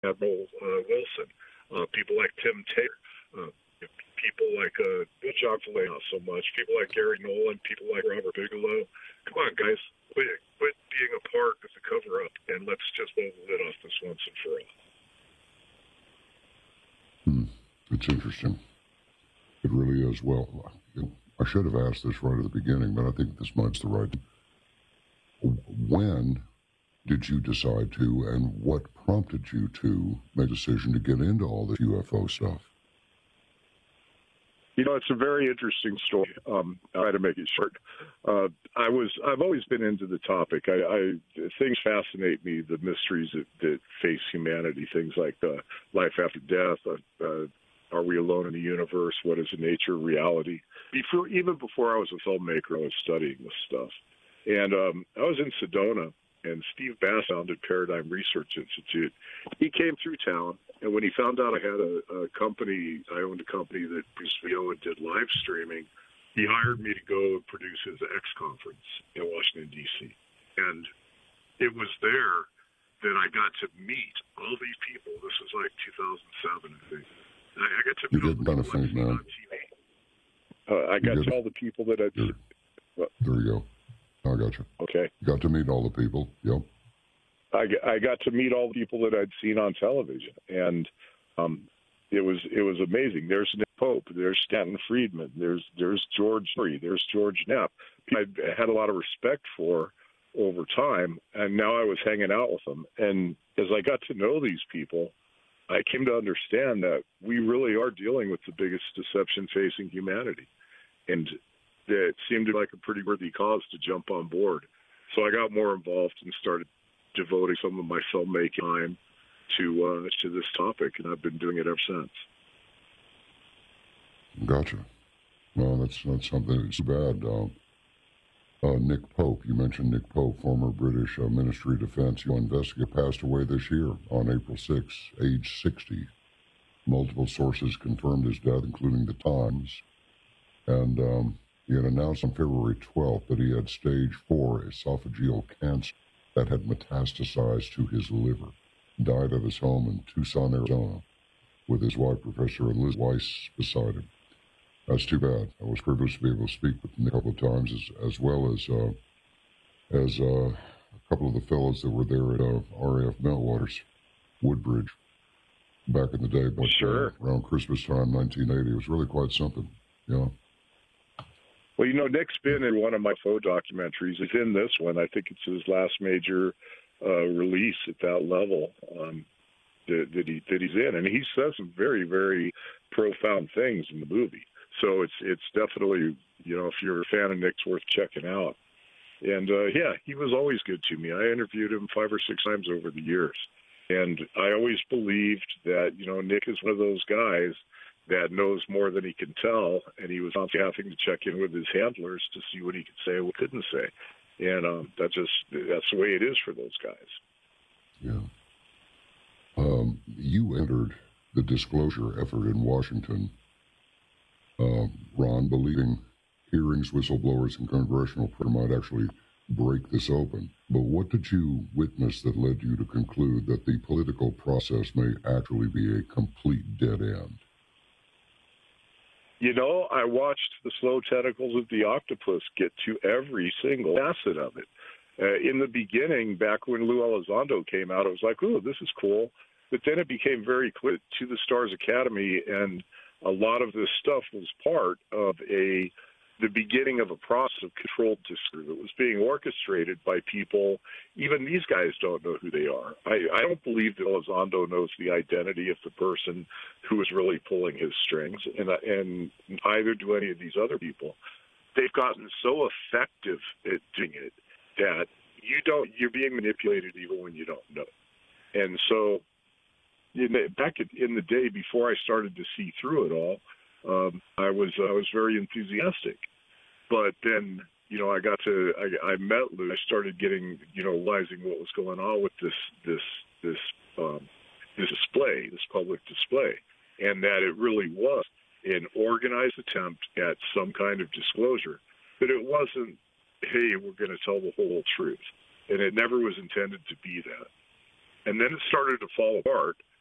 Admiral Wilson, people like Tim Taylor, people like John Filet, not so much, people like Gary Nolan, people like Robert Bigelow. Come on, guys, quit being a part of the cover-up, and let's just blow the lid off this once and for all. It's interesting. It really is. Well, I should have asked this right at the beginning, but I think this might's the right. When did you decide to, and what prompted you to make a decision to get into all this UFO stuff? It's a very interesting story. I'll try to make it short. I've always been into the topic. Things fascinate me, the mysteries that face humanity, things like life after death. Are we alone in the universe? What is the nature of reality? Even before I was a filmmaker, I was studying this stuff. And I was in Sedona, and Steve Bass founded Paradigm Research Institute. He came through town, and when he found out I had a company, I owned a company that produced video and did live streaming, he hired me to go and produce his X conference in Washington, D.C. And it was there that I got to meet all these people. This was like 2007, I think. And I got to meet all the people I'd seen on TV. I got to all the people that I'd seen. There you go. I got you. Okay. Got to meet all the people. Yep. I got to meet all the people that I'd seen on television, and it was amazing. There's Nick Pope, there's Stanton Friedman, there's George Murray, there's George Knapp. I had a lot of respect for over time, and now I was hanging out with them. And as I got to know these people, I came to understand that we really are dealing with the biggest deception facing humanity, and it seemed like a pretty worthy cause to jump on board. So I got more involved and started devoting some of my filmmaking time to this topic, and I've been doing it ever since. Gotcha. Well, that's something that's bad. Nick Pope, you mentioned Nick Pope, former British Ministry of Defense, investigator, passed away this year on April 6, age 60. Multiple sources confirmed his death, including the Times, and he had announced on February 12th that he had stage 4 esophageal cancer that had metastasized to his liver. Died at his home in Tucson, Arizona, with his wife, Professor Liz Weiss, beside him. That's too bad. I was privileged to be able to speak with him a couple of times, as well as a couple of the fellows that were there at RAF Meltwaters, Woodbridge, back in the day. But sure. Around Christmas time, 1980, it was really quite something. Yeah. Well, Nick's been in one of my faux documentaries. He's in this one. I think it's his last major release at that level that he's in, and he says some very, very profound things in the movie. So it's definitely, if you're a fan of Nick's, worth checking out. And yeah, he was always good to me. I interviewed him 5 or 6 times over the years, and I always believed that Nick is one of those guys that knows more than he can tell, and he was having to check in with his handlers to see what he could say and what he couldn't say. And that's the way it is for those guys. Yeah. You entered the disclosure effort in Washington, Ron, believing hearings, whistleblowers, and congressional prayer might actually break this open. But what did you witness that led you to conclude that the political process may actually be a complete dead end? I watched the slow tentacles of the octopus get to every single facet of it. In the beginning, back when Lou Elizondo came out, it was like, ooh, this is cool. But then it became very clear to the Stars Academy, and a lot of this stuff was part of the beginning of a process of controlled discourse that was being orchestrated by people. Even these guys don't know who they are. I don't believe that Elizondo knows the identity of the person who is really pulling his strings, and neither do any of these other people. They've gotten so effective at doing it that you're being manipulated even when you don't know. And so back in the day before I started to see through it all, I was very enthusiastic. But then, I met Lou. I started getting, realizing what was going on with this display, this public display, and that it really was an organized attempt at some kind of disclosure. That it wasn't, hey, we're going to tell the whole truth, and it never was intended to be that. and then it started to fall apart.